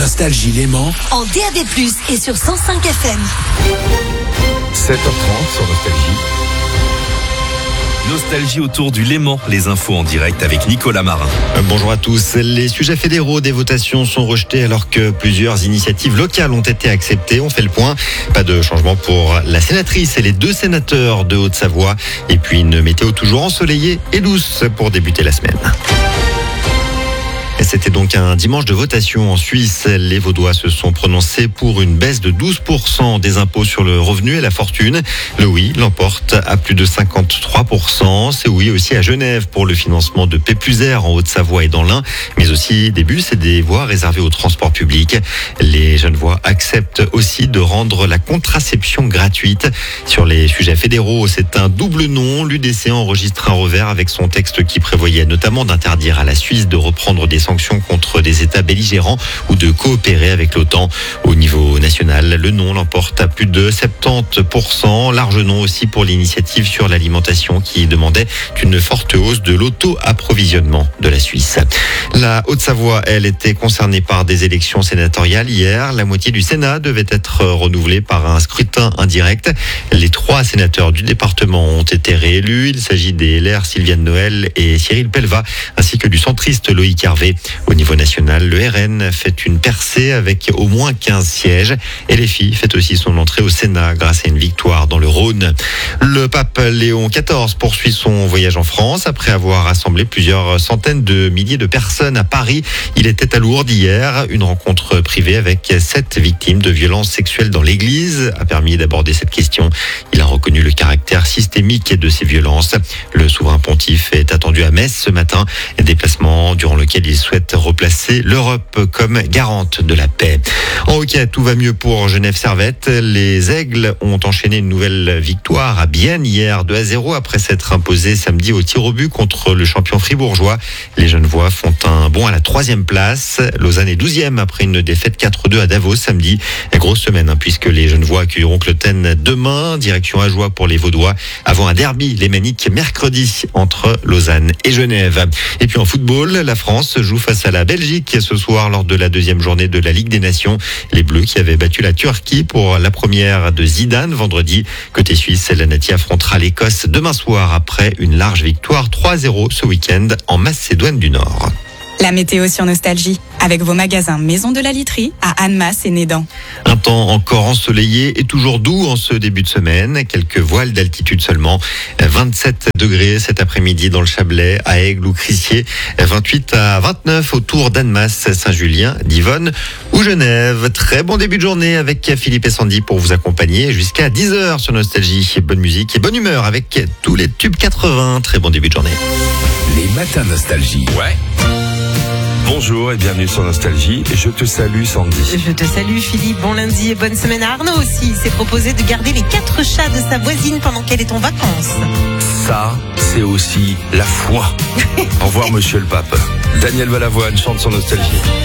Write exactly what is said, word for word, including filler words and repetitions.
Nostalgie Léman en D A B plus, et sur cent cinq F M. sept heures trente sur Nostalgie. Nostalgie autour du Léman, les infos en direct avec Nicolas Marin. Bonjour à tous. Les sujets fédéraux des votations sont rejetés alors que plusieurs initiatives locales ont été acceptées. On fait le point. Pas de changement pour la sénatrice et les deux sénateurs de Haute-Savoie. Et puis une météo toujours ensoleillée et douce pour débuter la semaine. C'était donc un dimanche de votation en Suisse. Les Vaudois se sont prononcés pour une baisse de douze pour cent des impôts sur le revenu et la fortune. Le oui l'emporte à plus de cinquante-trois pour cent. C'est oui aussi à Genève pour le financement de P plus R en Haute-Savoie et dans l'Ain, mais aussi des bus et des voies réservées au transport public. Les Genevois acceptent aussi de rendre la contraception gratuite. Sur les sujets fédéraux, c'est un double non. L'U D C enregistre un revers avec son texte qui prévoyait notamment d'interdire à la Suisse de reprendre des sanctions contre des États belligérants ou de coopérer avec l'OTAN. Au niveau national, le non l'emporte à plus de soixante-dix pour cent. Large non aussi pour l'initiative sur l'alimentation qui demandait une forte hausse de l'auto-approvisionnement de la Suisse. La Haute-Savoie, elle, était concernée par des élections sénatoriales hier. La moitié du Sénat devait être renouvelée par un scrutin indirect. Les trois sénateurs du département ont été réélus. Il s'agit des L R Sylviane Noël et Cyril Pelva, ainsi que du centriste Loïc Hervé. Au niveau national, le R N fait une percée avec au moins quinze sièges. Et les filles fait aussi son entrée au Sénat grâce à une victoire dans le Rhône. Le pape Léon quatorze poursuit son voyage en France après avoir rassemblé plusieurs centaines de milliers de personnes à Paris. Il était à Lourdes hier. Une rencontre privée avec sept victimes de violences sexuelles dans l'église a permis d'aborder cette question. Il a reconnu le caractère systémique de ces violences. Le souverain pontife est attendu à Metz ce matin. Déplacement durant lequel il souhaite replacer l'Europe comme garante de la paix. En hockey, tout va mieux pour Genève Servette. Les Aigles ont enchaîné une nouvelle victoire à Bienne hier deux à zéro après s'être imposés samedi au tir au but contre le champion fribourgeois. Les Genevois font un bond à la troisième place. Lausanne est douzième après une défaite quatre deux à Davos samedi. Grosse semaine hein, puisque les Genevois accueilleront Cloten demain. Direction Ajoie pour les Vaudois avant un derby lémanique mercredi entre Lausanne et Genève. Et puis en football, la France joue face à la Belgique ce soir lors de la deuxième journée de la Ligue des Nations. Les Bleus qui avaient battu la Turquie pour la première de Zidane vendredi. Côté suisse, la Nati affrontera l'Écosse demain soir après une large victoire trois à zéro ce week-end en Macédoine du Nord. La météo sur Nostalgie, avec vos magasins Maison de la Literie à Annemasse et Nédan. Un temps encore ensoleillé et toujours doux en ce début de semaine. Quelques voiles d'altitude seulement. vingt-sept degrés cet après-midi dans le Chablais, à Aigle ou Crissier. vingt-huit à vingt-neuf autour d'Annemasse, Saint-Julien, Divonne ou Genève. Très bon début de journée avec Philippe et Sandy pour vous accompagner jusqu'à dix heures sur Nostalgie. Bonne musique et bonne humeur avec tous les tubes quatre-vingts. Très bon début de journée. Les matins Nostalgie. Ouais. Bonjour et bienvenue sur Nostalgie. Je te salue Sandy. Je te salue Philippe, bon lundi et bonne semaine à Arnaud aussi. Il s'est proposé de garder les quatre chats de sa voisine pendant qu'elle est en vacances. Ça, c'est aussi la foi. Au revoir monsieur le pape. Daniel Balavoine chante sur Nostalgie.